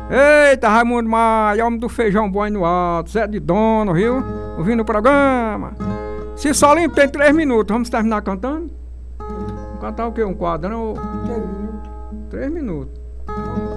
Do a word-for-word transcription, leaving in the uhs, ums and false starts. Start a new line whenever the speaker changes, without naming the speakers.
Eita, Raimundo Maia, homem do feijão bom aí no alto, Zé de Dono, viu? Ouvindo o programa. Se só limpo tem três minutos, vamos terminar cantando? Vamos cantar o quê? Um quadrão? Três minutos. Três minutos.